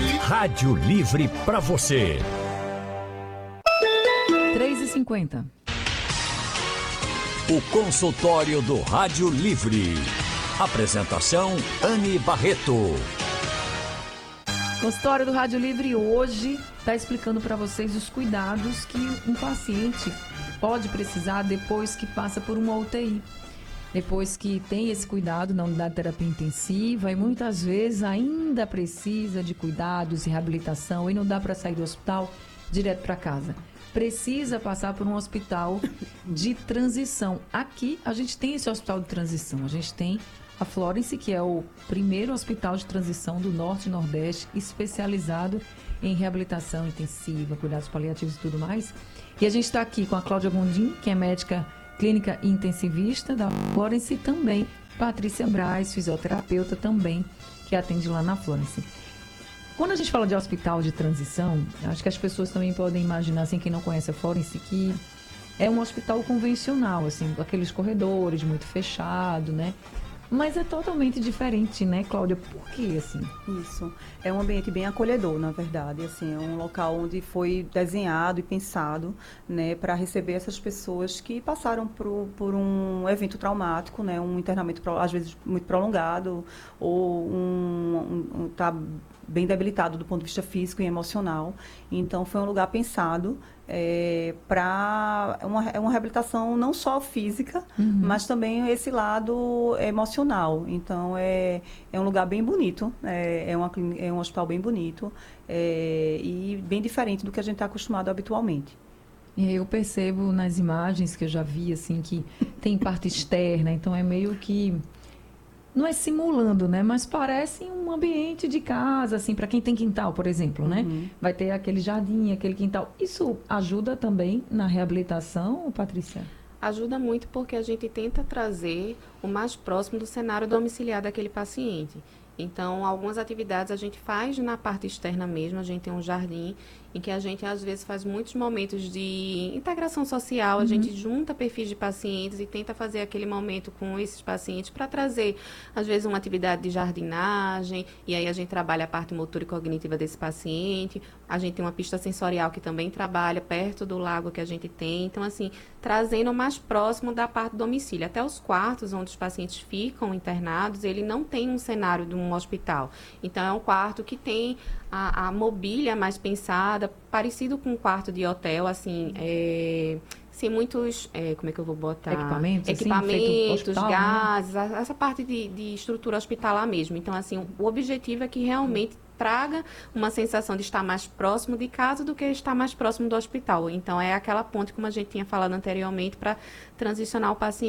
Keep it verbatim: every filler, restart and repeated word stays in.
Rádio Livre para você. três e cinquenta. O consultório do Rádio Livre. Apresentação Anne Barreto. Consultório do Rádio Livre hoje está explicando para vocês os cuidados que um paciente pode precisar depois que passa por uma U T I. Depois que tem esse cuidado na unidade de terapia intensiva e muitas vezes ainda precisa de cuidados e reabilitação e não dá para sair do hospital direto para casa. Precisa passar por um hospital de transição. Aqui a gente tem esse hospital de transição. A gente tem a Florence, que é o primeiro hospital de transição do Norte e Nordeste especializado em reabilitação intensiva, cuidados paliativos e tudo mais. E a gente está aqui com a Cláudia Gondim, que é médica clínica e intensivista da Florence, e também Patrícia Braz, fisioterapeuta também, que atende lá na Florence. Quando a gente fala de hospital de transição, acho que as pessoas também podem imaginar, assim, quem não conhece a Florence, que é um hospital convencional, assim, aqueles corredores muito fechado, né? Mas é totalmente diferente, né, Cláudia? Por que, assim? Isso. É um ambiente bem acolhedor, na verdade. Assim, é um local onde foi desenhado e pensado, né, para receber essas pessoas que passaram por, por um evento traumático, né, um internamento, às vezes, muito prolongado, ou um, um, um tá bem debilitado do ponto de vista físico e emocional. Então, foi um lugar pensado é, para uma, uma reabilitação não só física, uhum. mas também esse lado emocional. Então, é, é um lugar bem bonito, é, é, uma, é um hospital bem bonito é, e bem diferente do que a gente está acostumado habitualmente. E eu percebo nas imagens que eu já vi, assim, que tem parte externa, então é meio que... Não é simulando, né? Mas parece um ambiente de casa, assim, para quem tem quintal, por exemplo, né? Uhum. Vai ter aquele jardim, aquele quintal. Isso ajuda também na reabilitação, Patrícia? Ajuda muito porque a gente tenta trazer o mais próximo do cenário domiciliar daquele paciente. Então, algumas atividades a gente faz na parte externa mesmo, a gente tem um jardim em que a gente, às vezes, faz muitos momentos de integração social, a uhum. gente junta perfis de pacientes e tenta fazer aquele momento com esses pacientes para trazer, às vezes, uma atividade de jardinagem, e aí a gente trabalha a parte motora e cognitiva desse paciente, a gente tem uma pista sensorial que também trabalha perto do lago que a gente tem, então, assim, trazendo mais próximo da parte do domicílio. Até os quartos onde os pacientes ficam internados, ele não tem um cenário de um hospital. Então, é um quarto que tem a, a mobília mais pensada, parecido com um quarto de hotel, assim, é, sem muitos, é, como é que eu vou botar? Equipamentos, Equipamentos, assim, hospital, gases, né? Essa parte de, de estrutura hospitalar mesmo. Então, assim, o objetivo é que realmente traga uma sensação de estar mais próximo de casa do que estar mais próximo do hospital. Então, é aquela ponte, como a gente tinha falado anteriormente, para transicionar o paciente